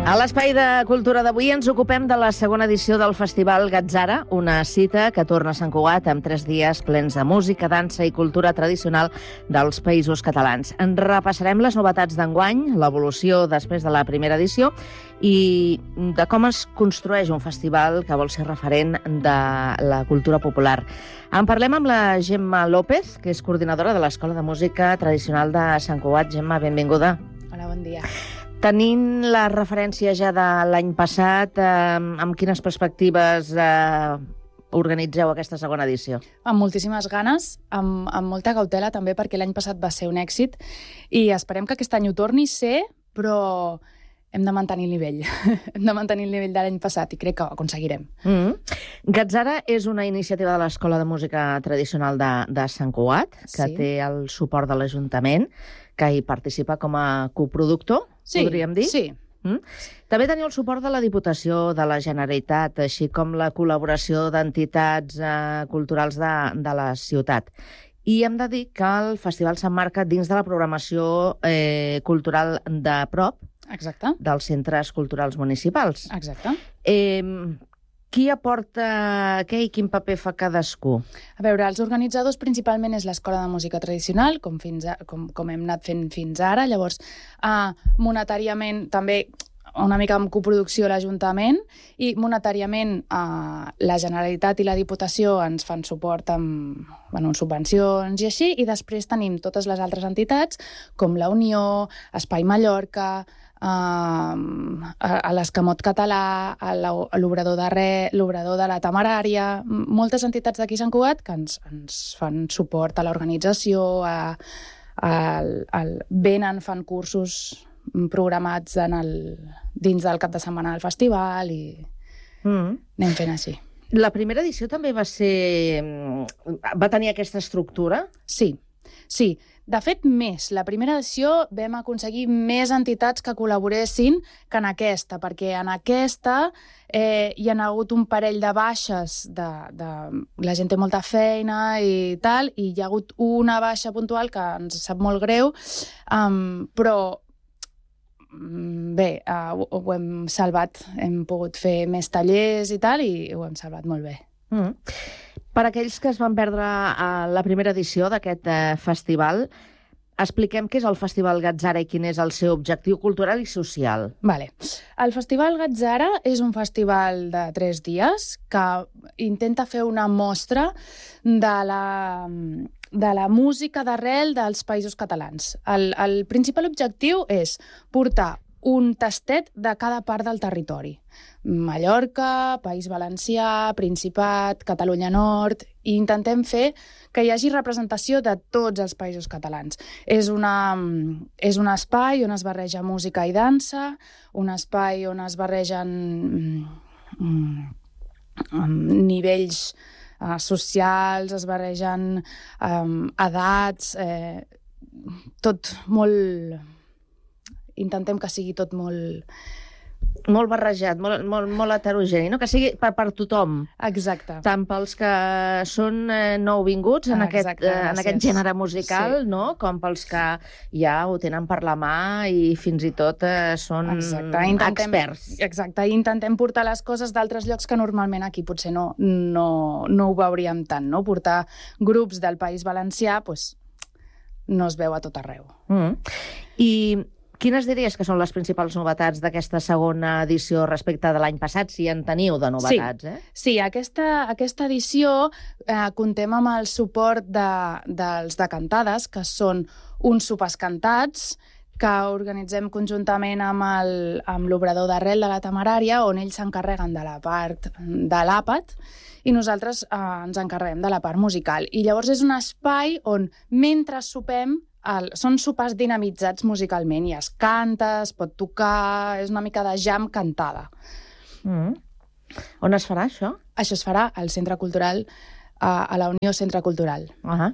A l'Espai de Cultura d'avui ens ocupem de la segona edició del Festival Gatzara, una cita que torna a Sant Cugat amb 3 dies plens de música, dansa i cultura tradicional dels països catalans. En repassarem les novetats d'enguany, l'evolució després de la primera edició i de com es construeix un festival que vol ser referent de la cultura popular. En parlem amb la Gemma López, que és coordinadora de l'Escola de Música Tradicional de Sant Cugat. Gemma, benvinguda. Hola, bon dia. Tenint la referència ja de l'any passat, amb quines perspectives organitzeu aquesta segona edició? Amb moltíssimes ganes, amb molta cautela també, perquè l'any passat va ser un èxit i esperem que aquest any ho torni a ser, però hem de mantenir el nivell. Hem de mantenir el nivell de l'any passat i crec que ho aconseguirem. Gatzara és una iniciativa de l'Escola de Música Tradicional de Sant Cugat, que té el suport de l'Ajuntament, que hi participa com a coproductor, podríem dir? Sí. També teniu el suport de la Diputació de la Generalitat, així com la col·laboració d'entitats culturals de la ciutat. I hem de dir que el festival s'emmarca dins de la programació cultural de prop, Exacte. dels centres culturals municipals. Exacte. Qui aporta què i quin paper fa cadascú? A veure, els organitzadors principalment és l'Escola de Música Tradicional, com hem anat fent fins ara. Llavors, monetàriament també una mica amb coproducció l'Ajuntament i monetàriament la Generalitat i la Diputació ens fan suport amb subvencions i així, i després tenim totes les altres entitats com la Unió, Espai Mallorca, a l'Escamot Català, a l'Obrador de la Temerària, moltes entitats d'aquí a Sant Cugat que ens fan suport a l'organització, venen, fan cursos programats dins del cap de setmana del festival i anem fent així. La primera edició també va tenir aquesta estructura? Sí. De fet, més. La primera edició vam aconseguir més entitats que col·laboressin que en aquesta, perquè en aquesta hi ha hagut un parell de baixes, la gent té molta feina i tal, i hi ha hagut una baixa puntual que ens sap molt greu, però bé, ho hem salvat, hem pogut fer més tallers i tal, i ho hem salvat molt bé. Per aquells que es van perdre la primera edició d'aquest festival, expliquem què és el Festival Gatzara i quin és el seu objectiu cultural i social. Vale. El Festival Gatzara és un festival de 3 dies que intenta fer una mostra de la música d'arrel dels països catalans. El principal objectiu és portar un tastet de cada part del territori. Mallorca, País Valencià, Principat, Catalunya Nord, i intentem fer que hi hagi representació de tots els països catalans. És un espai on es barreja música i dansa, un espai on es barregen nivells socials, es barregen edats, tot molt... Intentem que sigui tot molt... Molt barrejat, molt heterogeni, no? Que sigui per tothom. Exacte. Tant pels que són nouvinguts en aquest gènere musical, no? Com pels que ja ho tenen per la mà i fins i tot són experts. Exacte, i intentem portar les coses d'altres llocs que normalment aquí potser no ho veuríem tant, no? Portar grups del País Valencià no es veu a tot arreu. I quines diries que són les principals novetats d'aquesta segona edició respecte de l'any passat, si en teniu de novetats? Sí, aquesta edició comptem amb el suport dels de Cantades, que són uns sopars cantats que organitzem conjuntament amb l'Obrador d'Arrel de la Temerària, on ells s'encarreguen de la part de l'àpat i nosaltres ens encarreguem de la part musical. I llavors és un espai on, mentre sopem, són sopars dinamitzats musicalment i es canta, es pot tocar, és una mica de jam cantada. On es farà això? Això es farà al Centre Cultural, a la Unió Centre Cultural.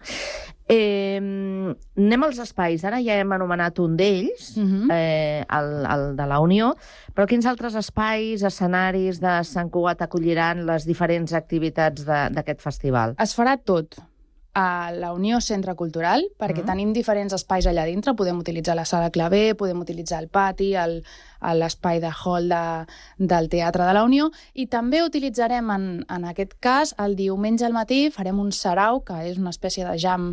Anem als espais. Ara ja hem anomenat un d'ells, el de la Unió, però quins altres espais, escenaris de Sant Cugat acolliran les diferents activitats d'aquest festival? Es farà tot. a la Unió Centre Cultural, perquè tenim diferents espais allà dintre. Podem utilitzar la sala Clavé, podem utilitzar el pati, l'espai de hall del Teatre de la Unió, i també utilitzarem, en aquest cas, el diumenge al matí farem un sarau, que és una espècie de jam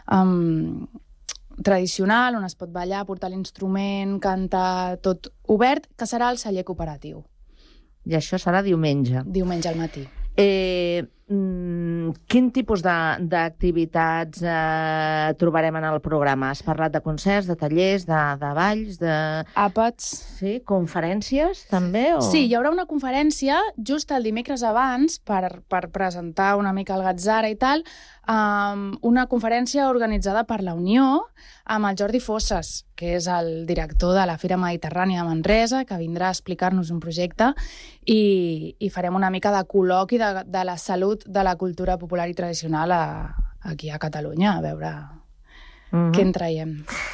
tradicional, on es pot ballar, portar l'instrument, cantar, tot obert, que serà el celler cooperatiu. I això serà diumenge. Diumenge al matí. Quin tipus d'activitats trobarem en el programa? Has parlat de concerts, de tallers, de balls, de... Àpats. Sí, conferències també? Sí, hi haurà una conferència just el dimecres abans per presentar una mica el Gatzara i tal, una conferència organitzada per la Unió amb el Jordi Fosses, que és el director de la Fira Mediterrània de Manresa, que vindrà a explicar-nos un projecte, i farem una mica de col·loqui de la salut de la cultura popular i tradicional aquí a Catalunya, a veure què en traiem.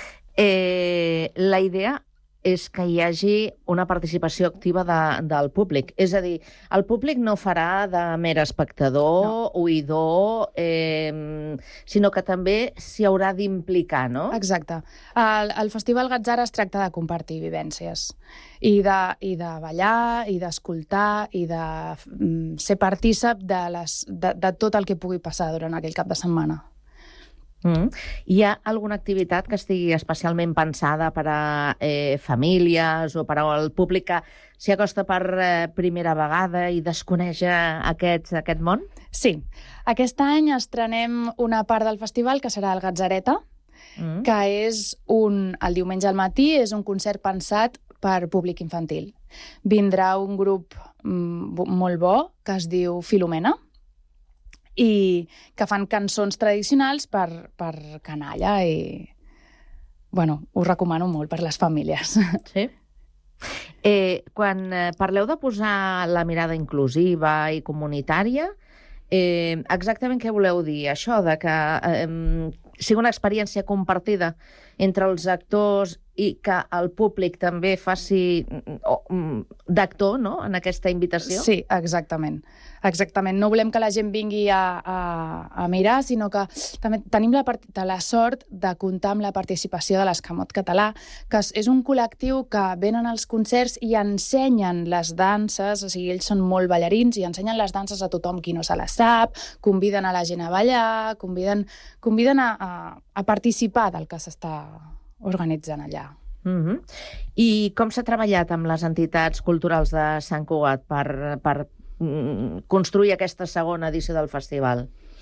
La idea és que hi hagi una participació activa del públic. És a dir, el públic no farà de mer espectador, oïdor, sinó que també s'hi haurà d'implicar, no? Exacte. El Festival Gatzara es tracta de compartir vivències i de ballar, i d'escoltar, i de ser partícip de tot el que pugui passar durant aquell cap de setmana. Hi ha alguna activitat que estigui especialment pensada per a famílies o per al públic que s'hi acosta per primera vegada i desconeix aquest món? Sí. Aquest any estrenem una part del festival que serà el Gatzareta, que és el diumenge al matí, és un concert pensat per públic infantil. Vindrà un grup molt bo que es diu Filomena, i que fan cançons tradicionals per canalla i, bueno, ho recomano molt per les famílies. Sí. Quan parleu de posar la mirada inclusiva i comunitària, exactament què voleu dir? Això de que sigui una experiència compartida entre els actors i que el públic també faci d'actor, no?, en aquesta invitació? Sí, exactament. Exactament. No volem que la gent vingui a mirar, sinó que també tenim la sort de comptar amb la participació de l'Escamot Català, que és un col·lectiu que venen als concerts i ensenyen les danses, o sigui, ells són molt ballarins i ensenyen les danses a tothom qui no se les sap, conviden a la gent a ballar, conviden a participar del que s'està organitzant allà. I com s'ha treballat amb les entitats culturals de Sant Cugat per construir aquesta segona edició del festival?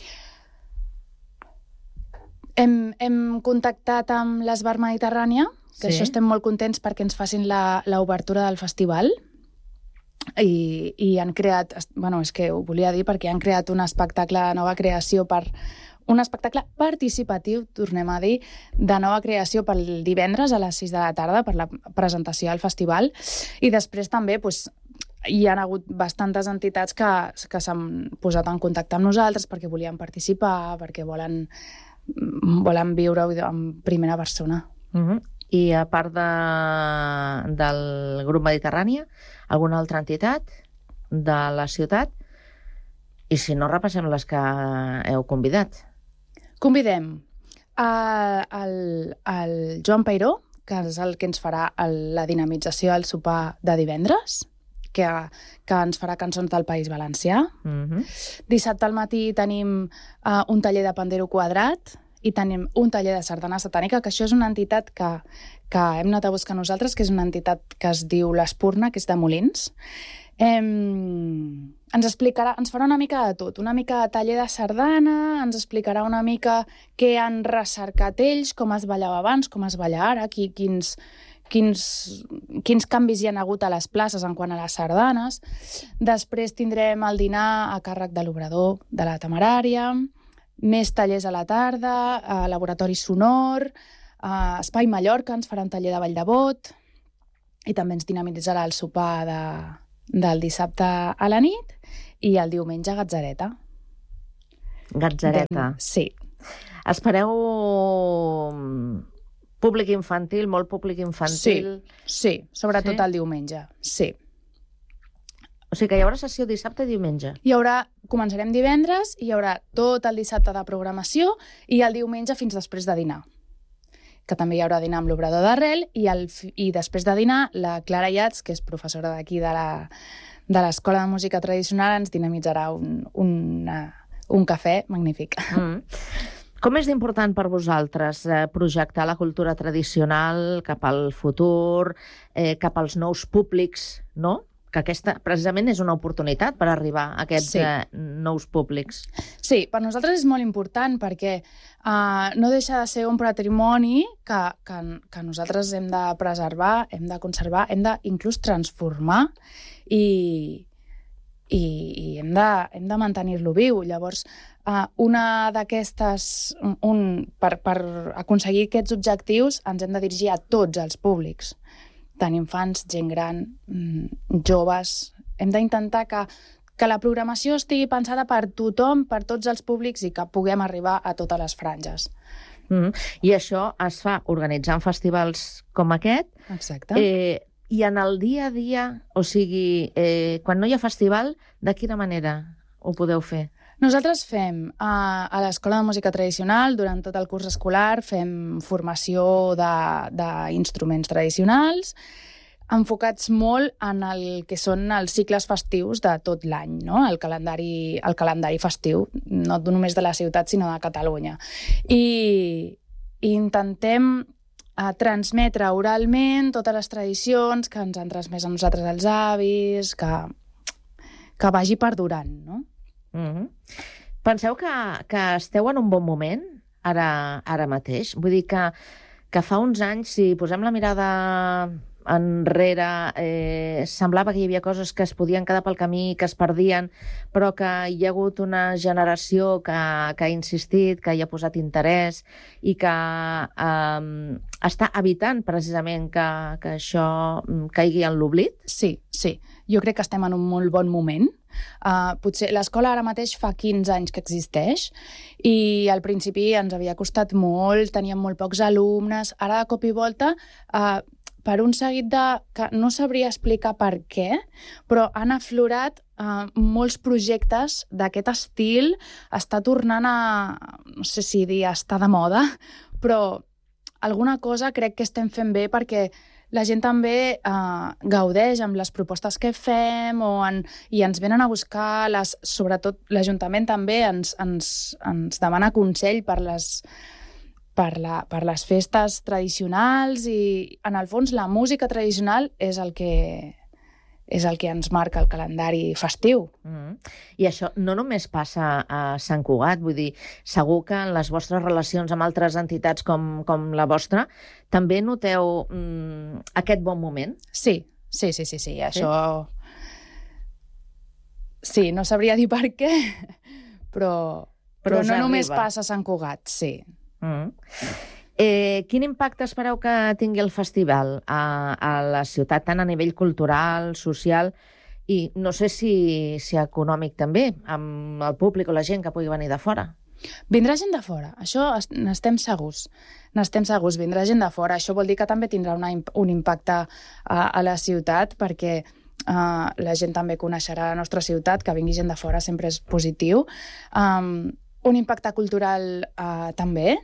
Hem contactat amb l'Esbar Mediterrània, que això estem molt contents perquè ens facin l'obertura del festival, i han creat, bueno, és que ho volia dir perquè han creat un espectacle de nova creació un espectacle participatiu, tornem a dir, de nova creació pel divendres a les 6 de la tarda per la presentació del festival. I després també hi ha hagut bastantes entitats que s'han posat en contacte amb nosaltres perquè volien participar, perquè volen viure en primera persona. I a part del grup Mediterrània, alguna altra entitat de la ciutat? I si no, repassem les que heu convidat. Convidem el Joan Peiró, que és el que ens farà la dinamització al sopar de divendres, que ens farà cançons del País Valencià. Dissabte al matí tenim un taller de pandero quadrat i tenim un taller de sardana satànica, que això és una entitat que hem anat a buscar nosaltres, que és una entitat que es diu l'Espurna, que és de Molins. Ens farà una mica de tot, una mica de taller de sardana, ens explicarà una mica què han recercat ells, com es ballava abans, com es balla ara, quins canvis hi han hagut a les places en quant a les sardanes. Després tindrem el dinar a càrrec de l'obrador de la Temerària, més tallers a la tarda, laboratori sonor, Espai Mallorca ens farà un taller de ball de bot, i també ens dinamitzarà el sopar del dissabte a la nit, i el diumenge Gatzareta. Gatzareta. Sí. Espereu públic infantil, molt públic infantil? Sí, sobretot el diumenge, sí. O sigui que hi haurà sessió dissabte i diumenge? Hi haurà començarem divendres, hi haurà tot el dissabte de programació i el diumenge fins després de dinar. Que també hi haurà dinar amb l'Obrador d'Arrel i després de dinar la Clara Yats, que és professora d'aquí de l'Escola de Música Tradicional, ens dinamitzarà un cafè magnífic. Com és important per vosaltres projectar la cultura tradicional cap al futur, cap als nous públics, no? Que aquesta precisament és una oportunitat per arribar a aquests nous públics. Sí, per nosaltres és molt important perquè no deixa de ser un patrimoni que nosaltres hem de preservar, hem de conservar, hem d'inclús transformar i hem de mantenir-lo viu. Llavors, una d'aquestes... Per aconseguir aquests objectius ens hem de dirigir a tots els públics, tant infants, gent gran, joves. Hem d'intentar que la programació estigui pensada per tothom, per tots els públics i que puguem arribar a totes les franges. I això es fa organitzant festivals com aquest. Exacte. I en el dia a dia, o sigui, quan no hi ha festival, de quina manera ho podeu fer? Nosaltres fem a l'Escola de Música Tradicional, durant tot el curs escolar, fem formació d'instruments tradicionals, enfocats molt en el que són els cicles festius de tot l'any, no? El calendari festiu, no només de la ciutat, sinó de Catalunya. I intentem transmetre oralment totes les tradicions que ens han transmès a nosaltres els avis, que vagi perdurant, no? Penseu que esteu en un bon moment ara mateix? Vull dir que fa uns anys, si posem la mirada enrere, semblava que hi havia coses que es podien quedar pel camí, que es perdien, però que hi ha hagut una generació que ha insistit, que hi ha posat interès i que està evitant precisament que això caigui en l'oblit? Sí. Jo crec que estem en un molt bon moment. Potser l'escola ara mateix fa 15 anys que existeix i al principi ens havia costat molt, teníem molt pocs alumnes. Ara, de cop i volta, per un seguit que no sabria explicar per què, però han aflorat molts projectes d'aquest estil. Està tornant no sé si dir estar de moda, però alguna cosa crec que estem fent bé perquè la gent també gaudeix amb les propostes que fem i ens venen a buscar, sobretot l'Ajuntament també ens demana consell per les festes tradicionals i, en el fons, la música tradicional és el que ens marca el calendari festiu. I això no només passa a Sant Cugat, vull dir, segur que en les vostres relacions amb altres entitats com la vostra també noteu aquest bon moment? Sí, això... Sí, no sabria dir per què, però no només passa a Sant Cugat, sí. Quin impacte espereu que tingui el festival a la ciutat, tant a nivell cultural, social i no sé si econòmic també, amb el públic o la gent que pugui venir de fora? Vindrà gent de fora, això n'estem segurs. Vindrà gent de fora. Això vol dir que també tindrà un impacte a la ciutat perquè la gent també coneixerà la nostra ciutat, que vingui gent de fora sempre és positiu. Un impacte cultural també.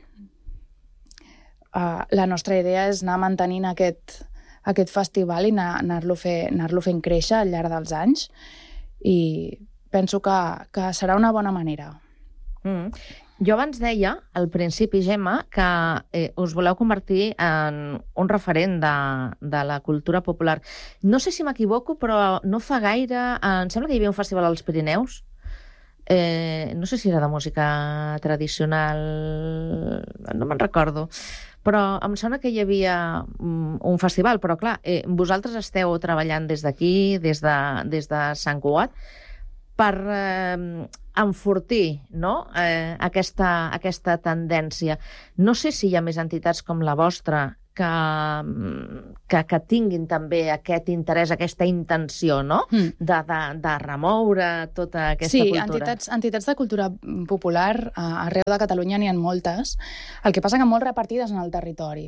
La nostra idea és anar mantenint aquest festival i anar-lo fent créixer al llarg dels anys i penso que serà una bona manera. Jo abans deia, al principi, Gemma, que us voleu convertir en un referent de la cultura popular. No sé si m'equivoco, però no fa gaire... Em sembla que hi havia un festival als Pirineus. No sé si era de música tradicional... No me'n recordo. Però em sembla que hi havia un festival. Però, clar, vosaltres esteu treballant des d'aquí, des de Sant Cugat, per enfortir, no? aquesta tendència. No sé si hi ha més entitats com la vostra que tinguin també aquest interès, aquesta intenció, no? De remoure tota aquesta cultura. Sí, entitats de cultura popular arreu de Catalunya n'hi ha moltes. El que passa que molt repartides en el territori.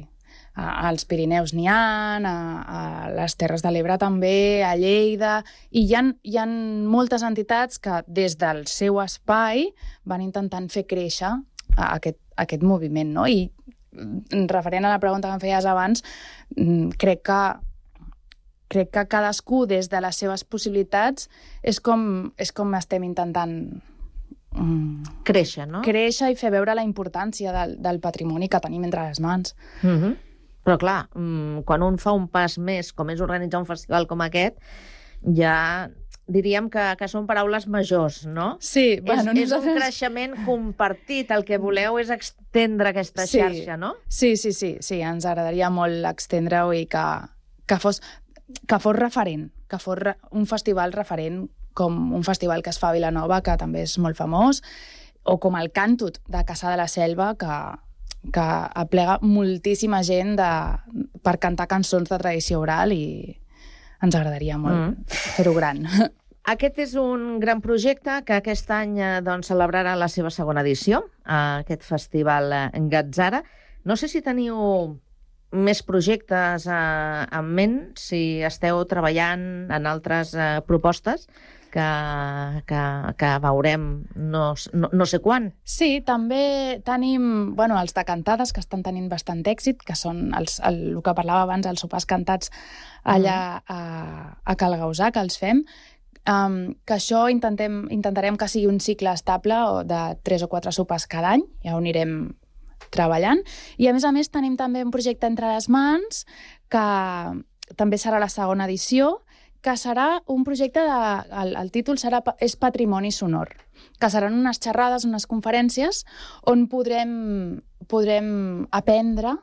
als Pirineus n'hi ha, a les Terres de l'Ebre també, a Lleida, i hi ha moltes entitats que des del seu espai van intentant fer créixer aquest moviment, no? I referent a la pregunta que em feies abans, crec que cadascú des de les seves possibilitats és com estem intentant créixer, no? Créixer i fer veure la importància del patrimoni que tenim entre les mans. Però clar, quan un fa un pas més, com és organitzar un festival com aquest, ja diríem que són paraules majors, no? Sí, bueno, és un creixement compartit, el que voleu és extendre aquesta xarxa, no? Sí, ens agradaria molt extendre-ho i que fos referent, que fos un festival referent, com un festival que es fa a Vilanova, que també és molt famós, o com el Càntut de Cassà de la Selva, que aplega moltíssima gent per cantar cançons de tradició oral i ens agradaria molt fer-ho gran. Aquest és un gran projecte que aquest any celebrarà la seva segona edició, aquest festival Gatzara. No sé si teniu més projectes en ment, si esteu treballant en altres propostes que veurem no sé quan. Sí, també tenim els de cantades, que estan tenint bastant èxit, que són el que parlava abans, els sopars cantats allà a Cal Gausà, que els fem, que això intentarem que sigui un cicle estable de 3 o 4 sopars cada any, ja ho anirem treballant. I a més tenim també un projecte entre les mans, que també serà la segona edició, que serà un projecte el títol és Patrimoni Sonor, que seran unes xerrades, unes conferències on podrem aprendre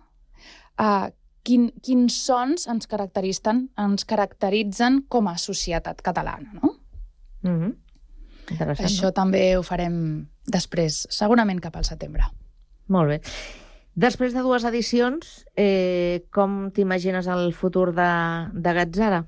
quins sons ens caracteritzen com a societat catalana, no? Interessant. Això també ho farem després, segurament cap al setembre. Molt bé. Després de 2 edicions, com t'imagines el futur de Gatzara?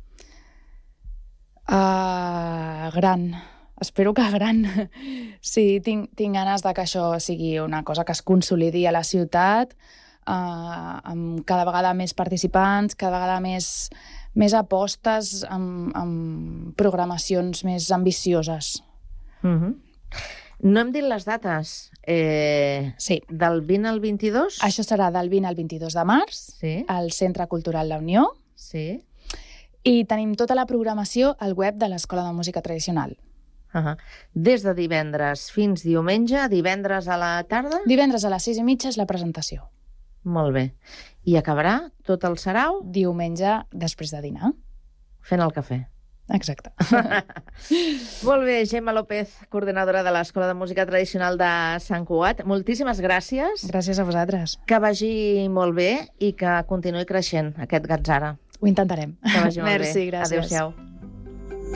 Gran. Espero que gran. Sí, tinc ganes de que això sigui una cosa que es consolidi a la ciutat, amb cada vegada més participants, cada vegada més apostes, amb programacions més ambicioses. No hem dit les dates. Sí. Del 20 al 22? Això serà del 20 al 22 de març, al Centre Cultural La Unió. Sí. I tenim tota la programació al web de l'Escola de Música Tradicional. Des de divendres fins diumenge, divendres a la tarda? Divendres a les 6:30 és la presentació. Molt bé. I acabarà tot el sarau? Diumenge després de dinar. Fent el cafè. Exacte. Molt bé, Gemma López, coordinadora de l'Escola de Música Tradicional de Sant Cugat. Moltíssimes gràcies. Gràcies a vosaltres. Que vagi molt bé i que continuï creixent aquest Gatzara. Ho intentarem. Que vagi molt bé. Merci, gràcies. Adéu-siau.